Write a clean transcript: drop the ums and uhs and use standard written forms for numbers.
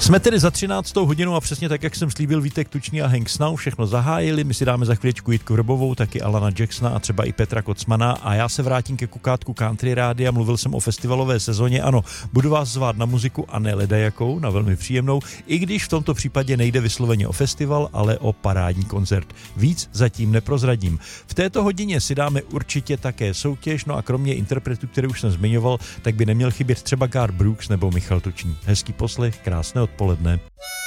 Jsme tedy za 13. hodinou a přesně tak, jak jsem slíbil, Vítek Tučný a Hank Snow všechno zahájili. My si dáme za chvíličku Jitku Hrbovou, taky Alana Jacksona a třeba i Petra Kocmana a já se vrátím ke kukátku Country Rádia. Mluvil jsem o festivalové sezóně. Ano, budu vás zvát na muziku a ne ledajakou, na velmi příjemnou, i když v tomto případě nejde vysloveně o festival, ale o parádní koncert. Víc zatím neprozradím. V této hodině si dáme určitě také soutěž, no a kromě interpretů, které už jsem zmiňoval, tak by neměl chybět třeba Garth Brooks nebo Michal Tučný. Hezký poslech, krásné odpoledne.